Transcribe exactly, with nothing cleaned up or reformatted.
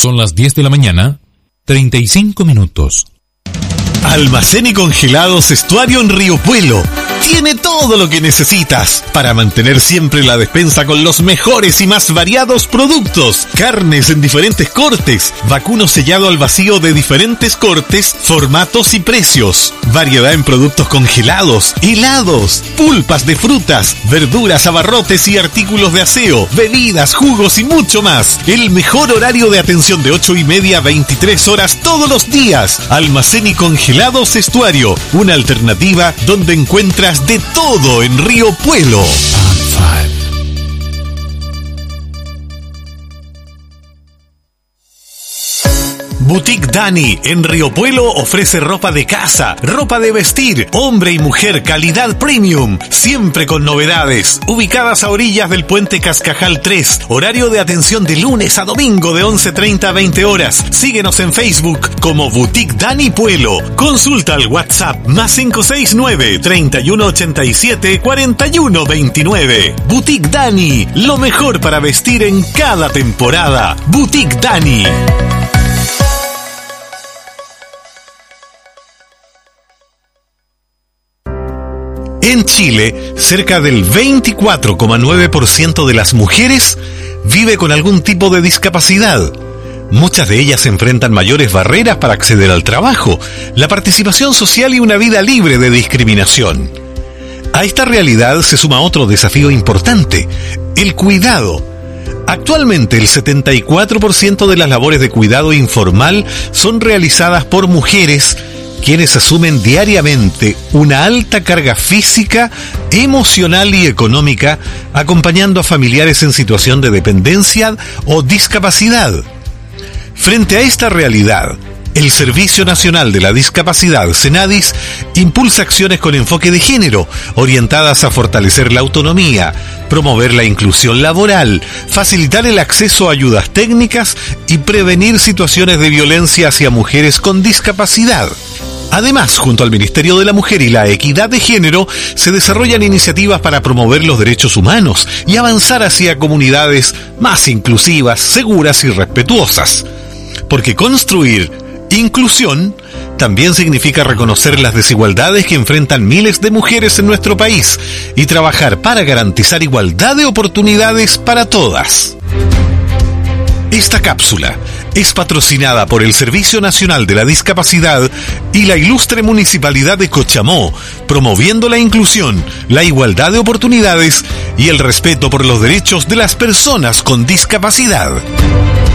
Son las diez de la mañana, treinta y cinco minutos. Almacén y Congelados Estuario en Río Puelo. Tiene todo lo que necesitas para mantener siempre la despensa con los mejores y más variados productos. Carnes en diferentes cortes, vacuno sellado al vacío de diferentes cortes, formatos y precios. Variedad en productos congelados, helados, pulpas de frutas, verduras, abarrotes y artículos de aseo, bebidas, jugos y mucho más. El mejor horario de atención de ocho y media a veintitrés horas todos los días. Almacén y Congelados Estuario, una alternativa donde encuentras de todo en Río Puelo. Boutique Dani en Río Puelo ofrece ropa de casa, ropa de vestir, hombre y mujer, calidad premium, siempre con novedades. Ubicadas a orillas del puente Cascajal tres, horario de atención de lunes a domingo de once treinta a veinte horas. Síguenos en Facebook como Boutique Dani Puelo. Consulta al WhatsApp más cinco seis nueve, treinta y uno ochenta y siete, cuarenta y uno veintinueve. Boutique Dani, lo mejor para vestir en cada temporada. Boutique Dani. En Chile, cerca del veinticuatro coma nueve por ciento de las mujeres vive con algún tipo de discapacidad. Muchas de ellas enfrentan mayores barreras para acceder al trabajo, la participación social y una vida libre de discriminación. A esta realidad se suma otro desafío importante: el cuidado. Actualmente, el setenta y cuatro por ciento de las labores de cuidado informal son realizadas por mujeres, quienes asumen diariamente una alta carga física, emocional y económica, acompañando a familiares en situación de dependencia o discapacidad. Frente a esta realidad, el Servicio Nacional de la Discapacidad, SENADIS, impulsa acciones con enfoque de género, orientadas a fortalecer la autonomía, promover la inclusión laboral, facilitar el acceso a ayudas técnicas y prevenir situaciones de violencia hacia mujeres con discapacidad. Además, junto al Ministerio de la Mujer y la Equidad de Género, se desarrollan iniciativas para promover los derechos humanos y avanzar hacia comunidades más inclusivas, seguras y respetuosas. Porque construir inclusión también significa reconocer las desigualdades que enfrentan miles de mujeres en nuestro país y trabajar para garantizar igualdad de oportunidades para todas. Esta cápsula es patrocinada por el Servicio Nacional de la Discapacidad y la Ilustre Municipalidad de Cochamó, promoviendo la inclusión, la igualdad de oportunidades y el respeto por los derechos de las personas con discapacidad.